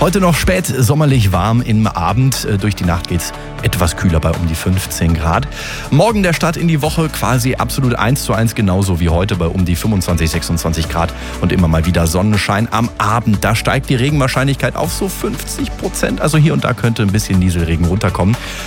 Heute noch spät sommerlich warm im Abend. Durch die Nacht geht's etwas kühler bei um die 15 Grad. Morgen der Start in die Woche quasi absolut 1:1 genauso wie heute bei um die 25, 26 Grad und immer mal wieder Sonnenschein. Am Abend, da steigt die Regenwahrscheinlichkeit auf so 50%. Also hier und da könnte ein bisschen Nieselregen runterkommen.